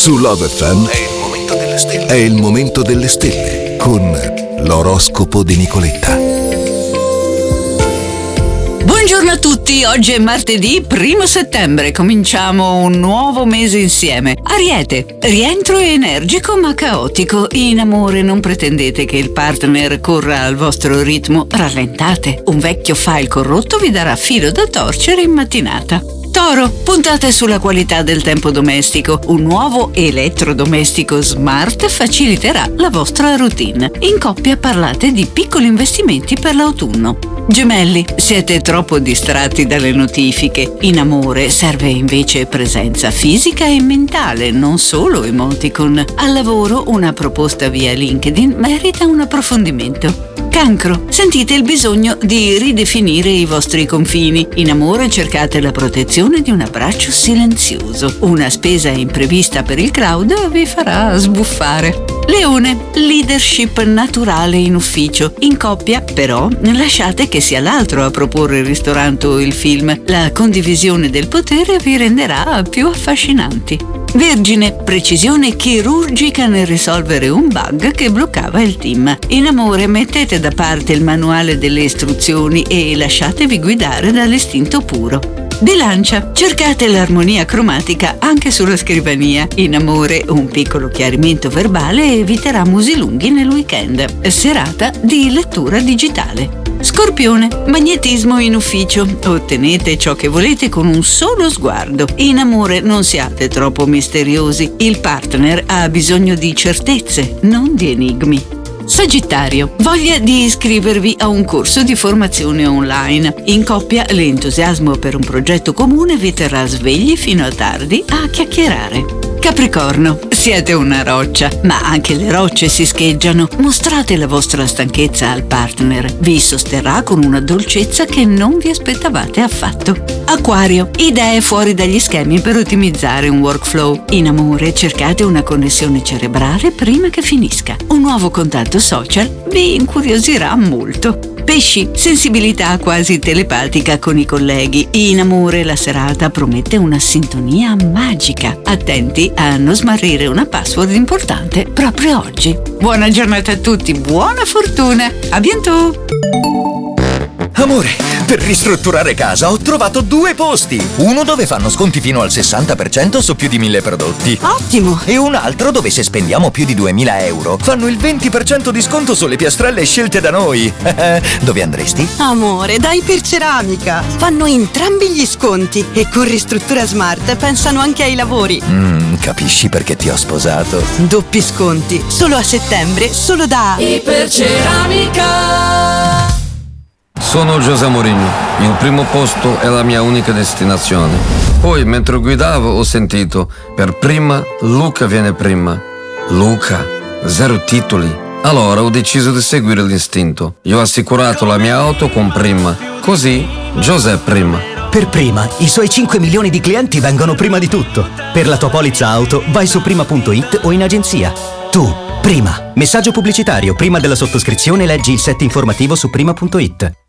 Su Love FM è il momento delle stelle con l'oroscopo di Nicoletta. Buongiorno a tutti, oggi è martedì 1 settembre, cominciamo un nuovo mese insieme. Ariete, rientro energico ma caotico. In amore non pretendete che il partner corra al vostro ritmo, rallentate. Un vecchio file corrotto vi darà filo da torcere in mattinata. Toro, puntate sulla qualità del tempo domestico. Un nuovo elettrodomestico smart faciliterà la vostra routine. In coppia parlate di piccoli investimenti per l'autunno. Gemelli, siete troppo distratti dalle notifiche. In amore serve invece presenza fisica e mentale, non solo emoticon. Al lavoro una proposta via LinkedIn merita un approfondimento. Cancro, sentite il bisogno di ridefinire i vostri confini. In amore cercate la protezione di un abbraccio silenzioso. Una spesa imprevista per il cloud vi farà sbuffare. Leone, leadership naturale in ufficio. In coppia, però, lasciate che sia l'altro a proporre il ristorante o il film. La condivisione del potere vi renderà più affascinanti. Vergine, precisione chirurgica nel risolvere un bug che bloccava il team. In amore mettete da parte il manuale delle istruzioni e lasciatevi guidare dall'istinto puro. Bilancia, cercate l'armonia cromatica anche sulla scrivania. In amore un piccolo chiarimento verbale eviterà musi lunghi nel weekend. Serata di lettura digitale. Scorpione, magnetismo in ufficio. Ottenete ciò che volete con un solo sguardo. In amore non siate troppo misteriosi. Il partner ha bisogno di certezze, non di enigmi. Sagittario, voglia di iscrivervi a un corso di formazione online. In coppia l'entusiasmo per un progetto comune vi terrà svegli fino a tardi a chiacchierare. Capricorno, siete una roccia, ma anche le rocce si scheggiano. Mostrate la vostra stanchezza al partner, vi sosterrà con una dolcezza che non vi aspettavate affatto. Acquario, idee fuori dagli schemi per ottimizzare un workflow. In amore cercate una connessione cerebrale prima che finisca. Un nuovo contatto social vi incuriosirà molto. Pesci, sensibilità quasi telepatica con i colleghi. In amore la serata promette una sintonia magica. Attenti a non smarrire una password importante proprio oggi. Buona giornata a tutti, buona fortuna, a bientôt! Amore, per ristrutturare casa ho trovato 2 posti. Uno dove fanno sconti fino al 60% su più di 1000 prodotti. Ottimo! E un altro dove se spendiamo più di 2000 euro fanno il 20% di sconto sulle piastrelle scelte da noi. Dove andresti? Amore, dai per Ceramica! Fanno entrambi gli sconti e con Ristruttura Smart pensano anche ai lavori. Capisci perché ti ho sposato? Doppi sconti, solo a settembre, solo da Iperceramica. Sono José Mourinho, il primo posto è la mia unica destinazione. Poi, mentre guidavo, ho sentito, per prima, Luca viene prima. Luca, 0 titoli. Allora ho deciso di seguire l'istinto. Io ho assicurato la mia auto con Prima. Così, José prima. Per Prima, i suoi 5 milioni di clienti vengono prima di tutto. Per la tua polizza auto, vai su prima.it o in agenzia. Tu, Prima. Messaggio pubblicitario. Prima della sottoscrizione leggi il set informativo su prima.it.